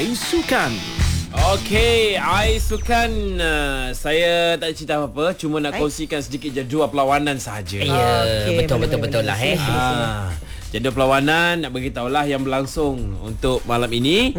Ais Sukan. Okey, Ais Sukan. Saya tak cerita apa-apa, cuma nak kongsikan sedikit jadual perlawanan sahaja. Ya, betul lah. Jadual perlawanan nak beritahulah yang berlangsung untuk malam ini.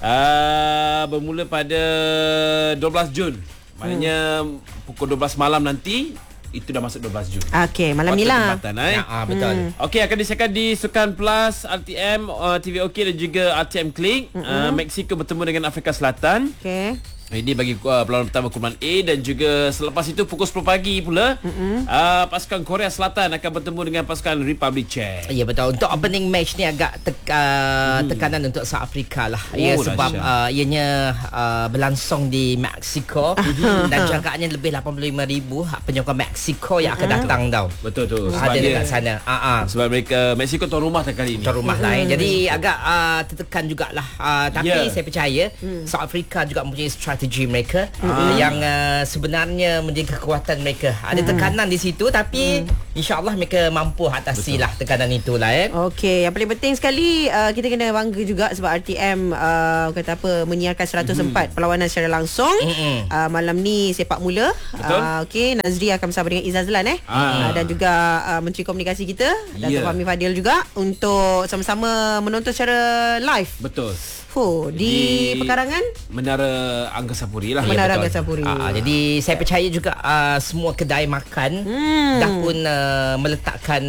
Bermula pada 12 Jun. Maknanya pukul 12 malam nanti itu dah masuk 12 Jun. Okey, malam ni lah. Betul. Okey, akan disiarkan di Sukan Plus, RTM, TVOK dan juga RTM Klik. Mexico bertemu dengan Afrika Selatan. Okey. Ini bagi perlawanan pertama kumpulan A, dan juga selepas itu pukul 10 pagi pula pasukan Korea Selatan akan bertemu dengan pasukan Republic Czech. Ya, betul. Untuk opening match ni agak tekanan untuk South Africa lah. Sebab ianya berlangsung di Mexico dan jangkaannya lebih 85,000 penyokong Mexico yang akan datang tau. Betul tu. Ada dekat sana. Sebab mereka Mexico tuan rumah kali ini. Tuan rumah lain. Jadi agak tertekan jugalah. Tapi saya percaya South Africa juga mempunyai strategi mereka yang sebenarnya menjadi kekuatan mereka. Ada tekanan di situ, tapi insya-Allah mereka mampu atasi lah tekanan itulah. Okey, yang paling penting sekali kita kena bangga juga sebab RTM kata apa menyiarkan 104 perlawanan secara langsung. Malam ni sepak mula. Okey, Nazri akan bersama dengan Izazlan dan juga Menteri Komunikasi kita Datuk Fahmi Fadil juga untuk sama-sama menonton secara live. Betul. Di pekarangan Menara Angkasa Puri lah. Menara Angkasa Puri. Jadi saya percaya juga semua kedai makan dah pun meletakkan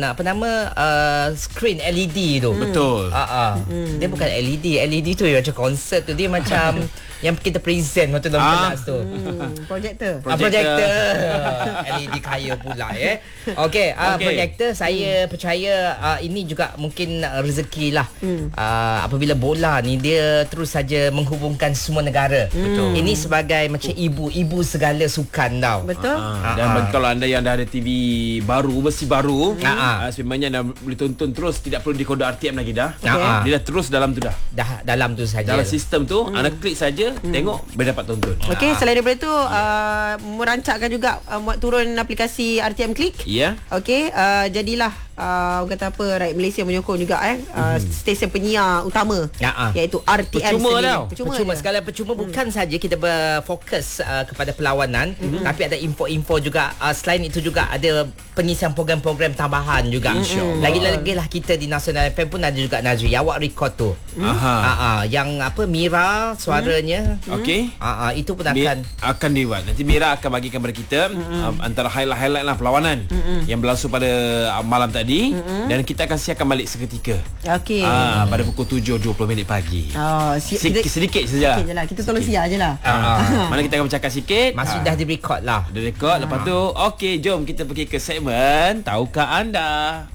screen LED tu. Betul. Dia bukan LED tu macam konsert tu, dia macam yang kita present waktu dalam kelas tu. Projektor. Projektor. LED kaya pula Okey, projektor saya percaya ini juga mungkin rezeki lah. Apabila bola ni dia terus saja menghubungkan semua negara. Betul. Ini sebagai macam ibu segala sukan tau. Betul. Dan kalau anda yang dah ada TV baru, besi baru, sebenarnya anda boleh tonton terus, tidak perlu dekoder RTM lagi dah. Dia dah terus dalam tu dah. Dalam tu saja. Dalam sistem tu anda klik saja, tengok boleh dapat tonton. Okey, selain daripada tu merancangkan juga buat turun aplikasi RTM Klik. Ya. Okey, jadilah kata apa, rakyat Malaysia menyokong juga stesen penyiar utama iaitu RTM Percuma segala percuma. Bukan saja kita berfokus kepada perlawanan, tapi ada info-info juga. Selain itu juga ada pengisian program-program tambahan juga. Lagi-lagi lah kita di Nasional FM pun ada juga Nazri awak record tu. Yang Mira suaranya. Okey. Itu pun akan dibuat. Nanti Mira akan bagikan kepada kita antara highlight lah perlawanan yang berlangsung pada malam tadi, dan kita akan siarkan balik seketika. Okey. Pada pukul 7.20 pagi. Sedikit saja. Sikit je lah. Kita tolong siar je lah. Mana kita akan bercakap sikit. Masih dah di record lah. Dah record. Lepas tu okey, jom kita pergi ke segmen Tahukah Anda.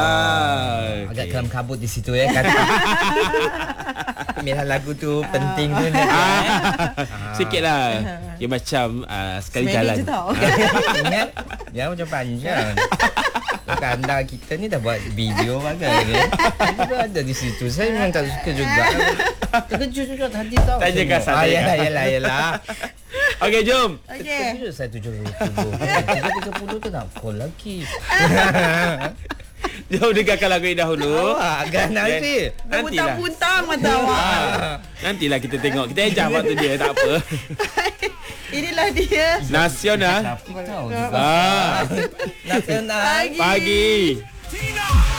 Agak kelam kabut di situ kan. Pemilihan lagu tu penting pun. Sikit lah. Dia macam sekali jalan. Ingat dia macam panjang. Anda kita ni dah buat video bagai Itu ada di situ. Saya memang tak suka juga. Terkejut juga tadi tau. Tanyakan sana. Yalah. Okey, jom. Terkejut saya 7.30 tu nak call lagi. Jom dengarkan lagu ini dahulu. Agak nanti. Puntang-puntang mata awak. Nantilah kita tengok. Kita ejak waktu dia, tak apa. Inilah dia Nasional. Nasional. Pagi.